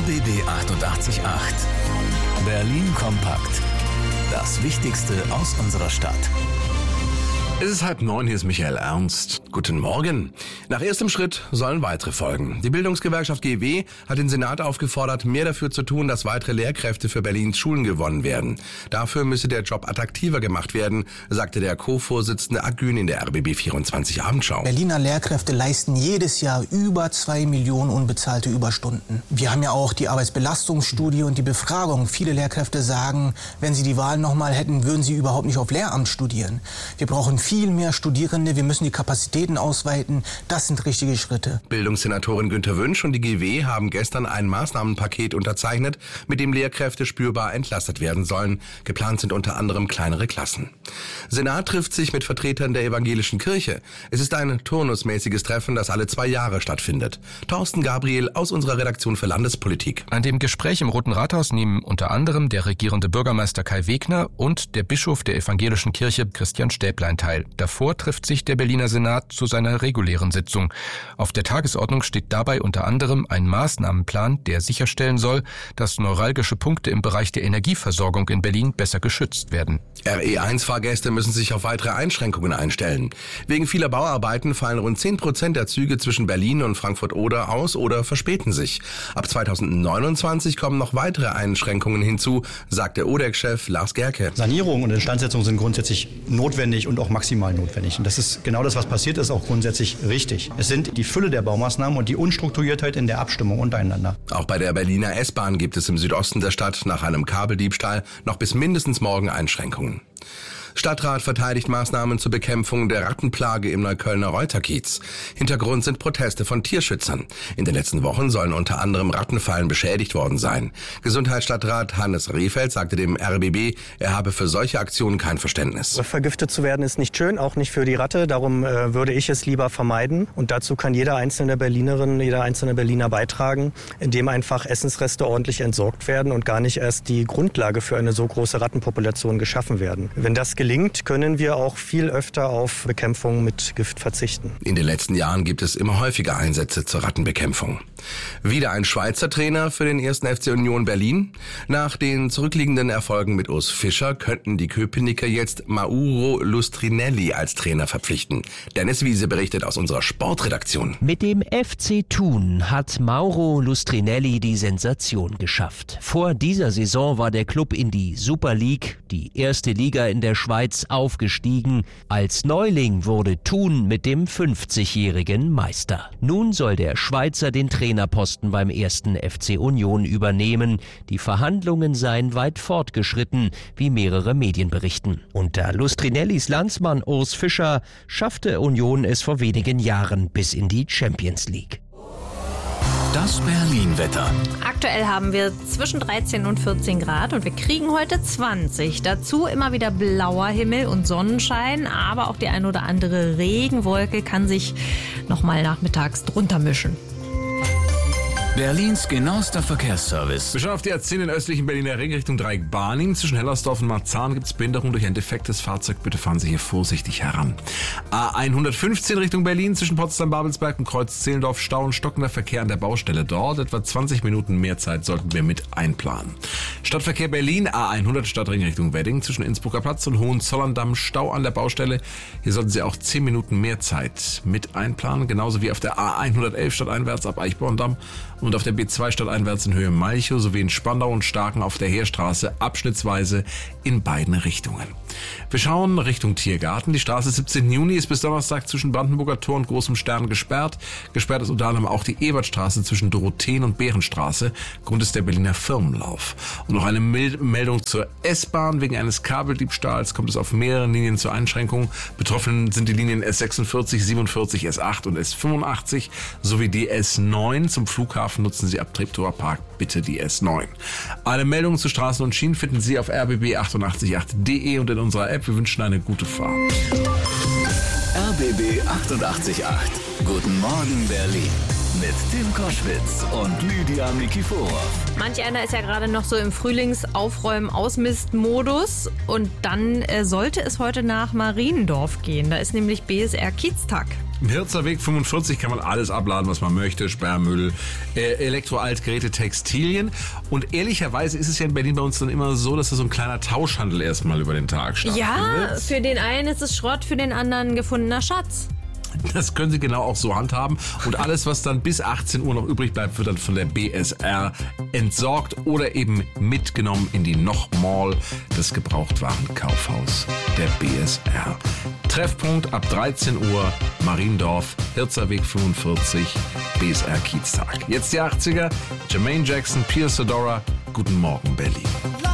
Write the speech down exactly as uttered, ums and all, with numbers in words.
B B achtundachtzig Komma acht. Berlin kompakt. Das Wichtigste aus unserer Stadt. Es ist halb neun, hier ist Michael Ernst. Guten Morgen. Nach erstem Schritt sollen weitere folgen. Die Bildungsgewerkschaft G W hat den Senat aufgefordert, mehr dafür zu tun, dass weitere Lehrkräfte für Berlins Schulen gewonnen werden. Dafür müsse der Job attraktiver gemacht werden, sagte der Co-Vorsitzende Agün in der R B B vierundzwanzig Abendschau. Berliner Lehrkräfte leisten jedes Jahr über zwei Millionen unbezahlte Überstunden. Wir haben ja auch die Arbeitsbelastungsstudie und die Befragung. Viele Lehrkräfte sagen, wenn sie die Wahl nochmal hätten, würden sie überhaupt nicht auf Lehramt studieren. Wir brauchen viel mehr Studierende, wir müssen die Kapazitäten ausweiten. Das sind richtige Schritte. Bildungssenatorin Günter Wünsch und die G W haben gestern ein Maßnahmenpaket unterzeichnet, mit dem Lehrkräfte spürbar entlastet werden sollen. Geplant sind unter anderem kleinere Klassen. Senat trifft sich mit Vertretern der evangelischen Kirche. Es ist ein turnusmäßiges Treffen, das alle zwei Jahre stattfindet. Thorsten Gabriel aus unserer Redaktion für Landespolitik. An dem Gespräch im Roten Rathaus nehmen unter anderem der regierende Bürgermeister Kai Wegner und der Bischof der evangelischen Kirche Christian Stäblein teil. Davor trifft sich der Berliner Senat zu seiner regulären Sitzung. Auf der Tagesordnung steht dabei unter anderem ein Maßnahmenplan, der sicherstellen soll, dass neuralgische Punkte im Bereich der Energieversorgung in Berlin besser geschützt werden. R E eins Fahrgäste müssen sich auf weitere Einschränkungen einstellen. Wegen vieler Bauarbeiten fallen rund zehn Prozent der Züge zwischen Berlin und Frankfurt-Oder aus oder verspäten sich. Ab zweitausendneunundzwanzig kommen noch weitere Einschränkungen hinzu, sagt der O D E C-Chef Lars Gerke. Sanierung und Instandsetzung sind grundsätzlich notwendig und auch maximal notwendig. Und das ist genau das, was passiert ist, auch grundsätzlich richtig. Es sind die Fülle der Baumaßnahmen und die Unstrukturiertheit in der Abstimmung untereinander. Auch bei der Berliner S-Bahn gibt es im Südosten der Stadt nach einem Kabeldiebstahl noch bis mindestens morgen Einschränkungen. Stadtrat verteidigt Maßnahmen zur Bekämpfung der Rattenplage im Neuköllner Reuterkiez. Hintergrund sind Proteste von Tierschützern. In den letzten Wochen sollen unter anderem Rattenfallen beschädigt worden sein. Gesundheitsstadtrat Hannes Rehfeld sagte dem R B B, er habe für solche Aktionen kein Verständnis. Vergiftet zu werden ist nicht schön, auch nicht für die Ratte. Darum äh, würde ich es lieber vermeiden. Und dazu kann jeder einzelne Berlinerin, jeder einzelne Berliner beitragen, indem einfach Essensreste ordentlich entsorgt werden und gar nicht erst die Grundlage für eine so große Rattenpopulation geschaffen werden. Wenn das gelingt, können wir auch viel öfter auf Bekämpfung mit Gift verzichten. In den letzten Jahren gibt es immer häufiger Einsätze zur Rattenbekämpfung. Wieder ein Schweizer Trainer für den ersten F C Union Berlin. Nach den zurückliegenden Erfolgen mit Urs Fischer könnten die Köpenicker jetzt Mauro Lustrinelli als Trainer verpflichten. Dennis Wiese berichtet aus unserer Sportredaktion. Mit dem F C Thun hat Mauro Lustrinelli die Sensation geschafft. Vor dieser Saison war der Klub in die Super League, die erste Liga in der Schweiz, aufgestiegen. Als Neuling wurde Thun mit dem fünfzigjährigen Meister. Nun soll der Schweizer den Trainerposten beim ersten F C Union übernehmen. Die Verhandlungen seien weit fortgeschritten, wie mehrere Medien berichten. Unter Lustrinellis Landsmann Urs Fischer schaffte Union es vor wenigen Jahren bis in die Champions League. Das Berlin-Wetter. Aktuell haben wir zwischen dreizehn und vierzehn Grad und wir kriegen heute zwanzig. Dazu immer wieder blauer Himmel und Sonnenschein, aber auch die ein oder andere Regenwolke kann sich noch mal nachmittags drunter mischen. Berlins genauester Verkehrsservice. Wir schauen auf die A zehn in östlichen Berliner Ring Richtung Dreieck Barnim. Zwischen Hellersdorf und Marzahn gibt es Behinderung durch ein defektes Fahrzeug. Bitte fahren Sie hier vorsichtig heran. A hundertfünfzehn Richtung Berlin zwischen Potsdam-Babelsberg und Kreuz Zehlendorf. Stau und stockender Verkehr an der Baustelle dort. Etwa zwanzig Minuten mehr Zeit sollten wir mit einplanen. Stadtverkehr Berlin, A hundert Stadtring Richtung Wedding zwischen Innsbrucker Platz und Hohenzollern-Damm. Stau an der Baustelle. Hier sollten Sie auch zehn Minuten mehr Zeit mit einplanen. Genauso wie auf der A hundertelf stadteinwärts ab Eichborn-Damm und auf der B zwei stadteinwärts in Höhe Malchow sowie in Spandau und Starken auf der Heerstraße abschnittsweise in beiden Richtungen. Wir schauen Richtung Tiergarten. Die Straße siebzehnten Juni ist bis Donnerstag zwischen Brandenburger Tor und Großem Stern gesperrt. Gesperrt ist unter anderem auch die Ebertstraße zwischen Dorotheen und Bärenstraße. Grund ist der Berliner Firmenlauf. Und noch eine Meldung zur S-Bahn. Wegen eines Kabeldiebstahls kommt es auf mehreren Linien zur Einschränkung. Betroffen sind die Linien S sechsundvierzig, siebenundvierzig, S acht und S fünfundachtzig sowie die S neun. Zum Flughafen nutzen Sie ab Treptower Park bitte die S neun. Alle Meldungen zu Straßen und Schienen finden Sie auf r b b achtundachtzig punkt acht punkt d e und in unserer App. Wir wünschen eine gute Fahrt. R B B achtundachtzig Komma acht. Guten Morgen Berlin. Mit Tim Koschwitz und Lydia Nikiforov. Manch einer ist ja gerade noch so im Frühlingsaufräumen-Ausmist-Modus. Und dann äh, sollte es heute nach Mariendorf gehen. Da ist nämlich B S R Kieztag. Im Hirzer Weg fünfundvierzig kann man alles abladen, was man möchte. Sperrmüll, äh, Elektroaltgeräte, Textilien. Und ehrlicherweise ist es ja in Berlin bei uns dann immer so, dass da so ein kleiner Tauschhandel erstmal über den Tag stattfindet. Ja, für den einen ist es Schrott, für den anderen gefundener Schatz. Das können Sie genau auch so handhaben. Und alles, was dann bis achtzehn Uhr noch übrig bleibt, wird dann von der B S R entsorgt oder eben mitgenommen in die Noch Mall, das Gebrauchtwarenkaufhaus der B S R. Treffpunkt ab dreizehn Uhr, Mariendorf, Hirzer Weg fünfundvierzig, B S R Kieztag. Jetzt die achtziger, Jermaine Jackson, Pierce Adora, Guten Morgen Berlin.